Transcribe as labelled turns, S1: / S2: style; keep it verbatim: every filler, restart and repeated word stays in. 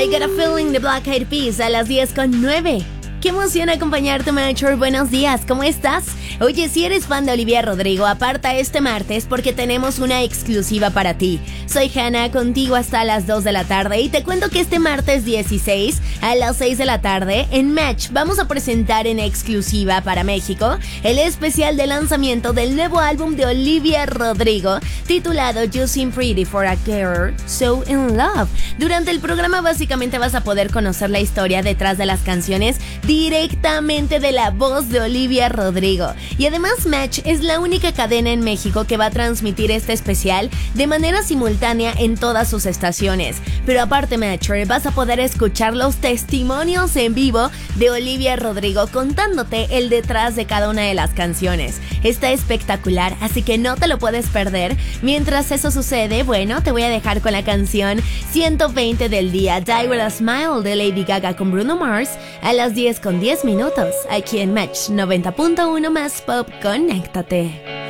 S1: I Got a Feeling de Black Eyed Peas a las diez con nueve. ¡Qué emoción acompañarte, Mature! Buenos días, ¿cómo estás? Oye, si eres fan de Olivia Rodrigo, aparta este martes porque tenemos una exclusiva para ti. Soy Hannah, contigo hasta las dos de la tarde y te cuento que este martes dieciséis a las seis de la tarde en Match vamos a presentar en exclusiva para México el especial de lanzamiento del nuevo álbum de Olivia Rodrigo titulado You Seem Pretty for a Girl So In Love. Durante el programa básicamente vas a poder conocer la historia detrás de las canciones directamente de la voz de Olivia Rodrigo. Y además Match es la única cadena en México que va a transmitir este especial de manera simultánea en todas sus estaciones. Pero aparte, Matcher, vas a poder escuchar los testimonios en vivo de Olivia Rodrigo contándote el detrás de cada una de las canciones. Está espectacular, así que no te lo puedes perder. Mientras eso sucede, bueno, te voy a dejar con la canción ciento veinte del día, Die With A Smile de Lady Gaga con Bruno Mars a las diez con diez minutos, aquí en Match noventa punto uno más Pop. Conéctate.